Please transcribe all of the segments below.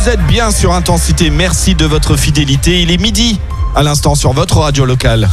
Vous êtes bien sur Intensité, merci de votre fidélité. Il est midi à l'instant sur votre radio locale.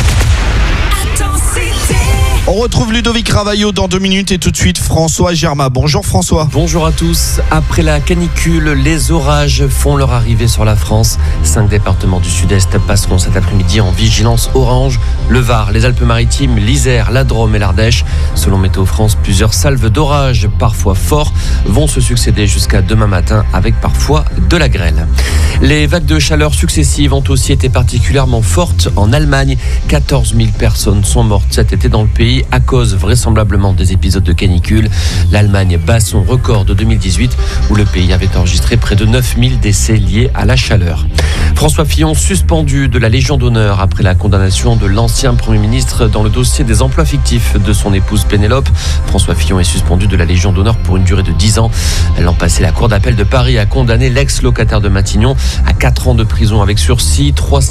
On retrouve Ludovic Ravaillot dans 2 minutes et tout de suite François Germain. Bonjour François. Bonjour à tous. Après la canicule, les orages font leur arrivée sur la France. 5 départements du sud-est passeront cet après-midi en vigilance orange. Le Var, les Alpes-Maritimes, l'Isère, la Drôme et l'Ardèche. Selon Météo France, plusieurs salves d'orage, parfois forts, vont se succéder jusqu'à demain matin avec parfois de la grêle. Les vagues de chaleur successives ont aussi été particulièrement fortes en Allemagne. 14 000 personnes sont mortes cet été dans le pays à cause vraisemblablement des épisodes de canicule. L'Allemagne bat son record de 2018 où le pays avait enregistré près de 9 000 décès liés à la chaleur. François Fillon suspendu de la Légion d'honneur après la condamnation de l'ancien Premier ministre dans le dossier des emplois fictifs de son épouse Pénélope. François Fillon est suspendu de la Légion d'honneur pour une durée de 10 ans. L'an passé, la Cour d'appel de Paris a condamné l'ex-locataire de Matignon à 4 ans de prison avec sursis,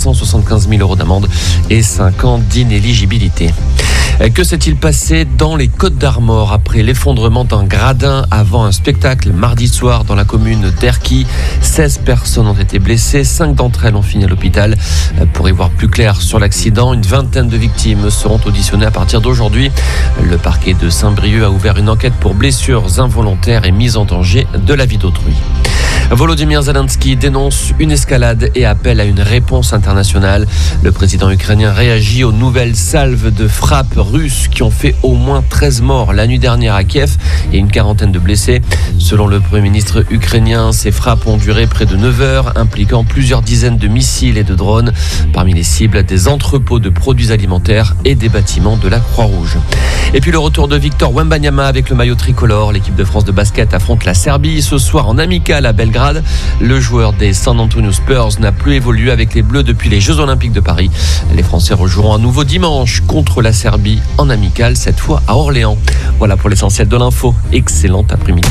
375 000 € d'amende et 5 ans d'inéligibilité. Que s'est-il passé dans les Côtes-d'Armor après l'effondrement d'un gradin avant un spectacle mardi soir dans la commune d'Erquy? 16 personnes ont été blessées, 5 d'entre elles ont fini à l'hôpital. Pour y voir plus clair sur l'accident, une vingtaine de victimes seront auditionnées à partir d'aujourd'hui. Le parquet de Saint-Brieuc a ouvert une enquête pour blessures involontaires et mise en danger de la vie d'autrui. Volodymyr Zelensky dénonce une escalade et appelle à une réponse internationale. Le président ukrainien réagit aux nouvelles salves de frappes russes qui ont fait au moins 13 morts la nuit dernière à Kiev et une quarantaine de blessés. Selon le Premier ministre ukrainien, ces frappes ont duré près de 9 heures, impliquant plusieurs dizaines de missiles et de drones. Parmi les cibles, des entrepôts de produits alimentaires et des bâtiments de la Croix-Rouge. Et puis le retour de Victor Wembanyama avec le maillot tricolore. L'équipe de France de basket affronte la Serbie ce soir en amical à Belgrade. Le joueur des San Antonio Spurs n'a plus évolué avec les Bleus depuis les Jeux Olympiques de Paris. Les Français rejoueront à nouveau dimanche contre la Serbie en amical, cette fois à Orléans. Voilà pour l'essentiel de l'info. Excellent après-midi.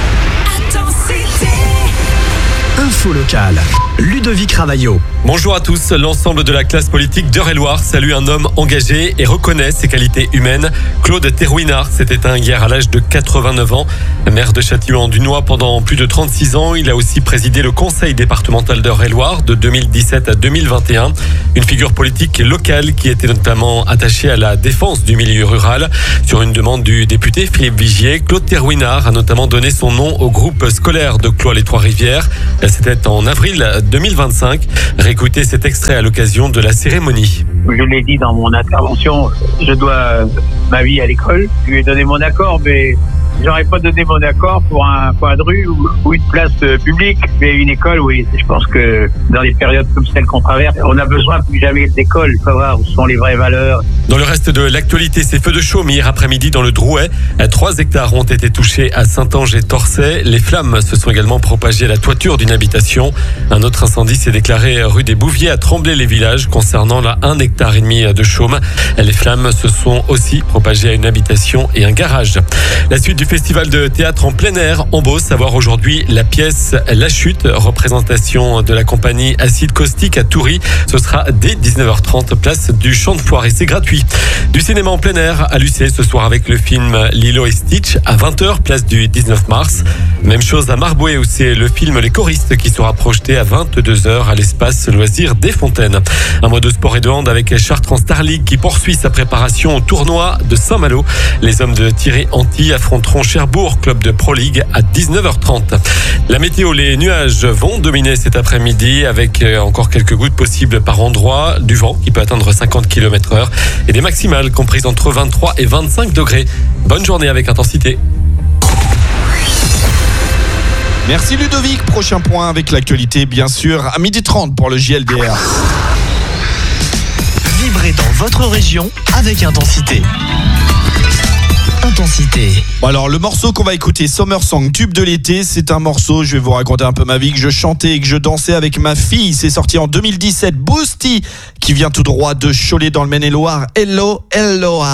Info locale, Ludovic Ravaillot. Bonjour à tous. L'ensemble de la classe politique d'Eure-et-Loir salue un homme engagé et reconnaît ses qualités humaines. Claude Terouinard s'est éteint hier à l'âge de 89 ans. Maire de Châtillon-en-Dunois pendant plus de 36 ans, il a aussi présidé le conseil départemental d'Eure-et-Loir de 2017 à 2021. Une figure politique locale qui était notamment attachée à la défense du milieu rural. Sur une demande du député Philippe Vigier, Claude Terouinard a notamment donné son nom au groupe scolaire de Cloix-les-Trois-Rivières. C'était en avril 2025. Réécoutez cet extrait à l'occasion de la cérémonie. Je l'ai dit dans mon intervention, je dois ma vie à l'école. Je lui ai donné mon accord, mais j'aurais pas donné mon accord pour un coin de rue ou une place publique. Mais une école, oui. Je pense que dans les périodes comme celle qu'on traverse, on a besoin plus jamais d'école. Il faut voir où sont les vraies valeurs. Dans le reste de l'actualité, ces feux de chaume hier après-midi dans le Drouet. 3 hectares ont été touchés à Saint-Ange et Torçay. Les flammes se sont également propagées à la toiture d'une habitation. Un autre incendie s'est déclaré rue des Bouviers à Tremblay-les-Villages concernant la 1,5 hectare de chaume. Les flammes se sont aussi propagées à une habitation et un garage. La suite du festival de théâtre en plein air en Beauce, à voir aujourd'hui la pièce La Chute, représentation de la compagnie Acide Caustique à Toury. Ce sera dès 19h30, place du Champ de Foire et c'est gratuit. Du cinéma en plein air à Lucé ce soir avec le film Lilo et Stitch à 20h, place du 19 mars. Même chose à Marboué où c'est le film Les Choristes qui sera projeté à 22h à l'espace loisirs des Fontaines. Un mois de sport et de hand avec Chartres en Star League qui poursuit sa préparation au tournoi de Saint-Malo. Les hommes de Thierry Anti affronteront Cherbourg, club de Pro League, à 19h30. La météo, les nuages vont dominer cet après-midi avec encore quelques gouttes possibles par endroit, du vent qui peut atteindre 50 km/h et des maximales comprises entre 23 et 25 degrés. Bonne journée avec Intensité. Merci Ludovic. Prochain point avec l'actualité, bien sûr, à 12h30 pour le JLDR. Vibrez dans votre région avec Intensité. Intensité. Bon alors le morceau qu'on va écouter, Summer Song, tube de l'été, c'est un morceau, je vais vous raconter un peu ma vie, que je chantais et que je dansais avec ma fille. C'est sorti en 2017, Boosty, qui vient tout droit de Cholet dans le Maine-et-Loire. Hello, hello.